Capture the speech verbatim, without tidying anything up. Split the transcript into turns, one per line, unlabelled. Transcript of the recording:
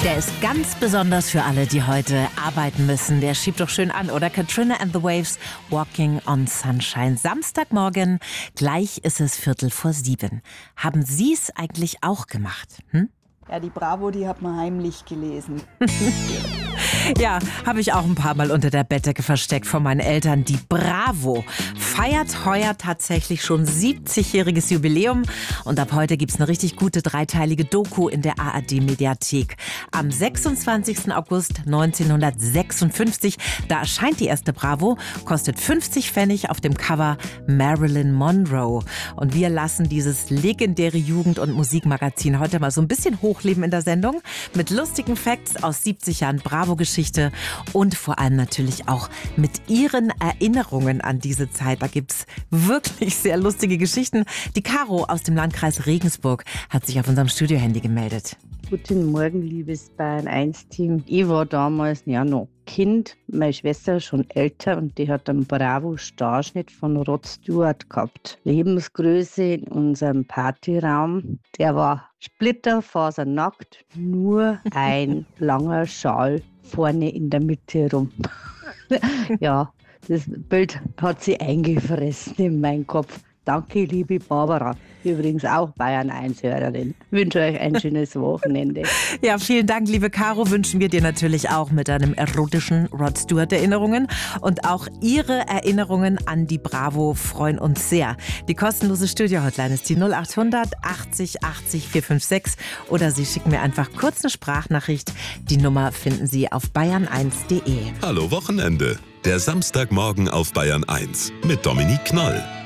Der ist ganz besonders für alle, die heute arbeiten müssen. Der schiebt doch schön an, oder? Katrina and the Waves, Walking on Sunshine. Samstagmorgen, gleich ist es Viertel vor sieben. Haben Sie es eigentlich auch gemacht? Hm?
Ja, die Bravo, die hat man heimlich gelesen.
Ja, habe ich auch ein paar Mal unter der Bettdecke versteckt von meinen Eltern. Die Bravo feiert heuer tatsächlich schon siebzigjähriges Jubiläum. Und ab heute gibt's eine richtig gute dreiteilige Doku in der A R D-Mediathek. Am sechsundzwanzigsten August neunzehnhundertsechsundfünfzig, da erscheint die erste Bravo, kostet fünfzig Pfennig, auf dem Cover Marilyn Monroe. Und wir lassen dieses legendäre Jugend- und Musikmagazin heute mal so ein bisschen hochleben in der Sendung mit lustigen Facts aus siebzig Jahren Bravo-Geschichte und vor allem natürlich auch mit Ihren Erinnerungen an diese Zeit. Da gibt's wirklich sehr lustige Geschichten. Die Caro aus dem Landkreis Regensburg hat sich auf unserem Studiohandy gemeldet.
Guten Morgen, liebes Bayern eins Team. Ich war damals ja noch Kind, meine Schwester schon älter und die hat einen Bravo-Starschnitt von Rod Stewart gehabt. Lebensgröße in unserem Partyraum, der war splitterfasernackt, nur ein langer Schal vorne in der Mitte rum. Ja, das Bild hat sie eingefressen in meinen Kopf. Danke, liebe Barbara. Übrigens auch Bayern eins Hörerin. Ich wünsche euch ein schönes Wochenende.
Ja, vielen Dank, liebe Caro. Wünschen wir dir natürlich auch mit deinem erotischen Rod Stewart Erinnerungen. Und auch Ihre Erinnerungen an die Bravo freuen uns sehr. Die kostenlose Studio-Hotline ist die null acht hundert achtzig achtzig vier fünf sechs. Oder Sie schicken mir einfach kurz eine Sprachnachricht. Die Nummer finden Sie auf bayern eins punkt de.
Hallo Wochenende. Der Samstagmorgen auf Bayern eins mit Dominique Knoll.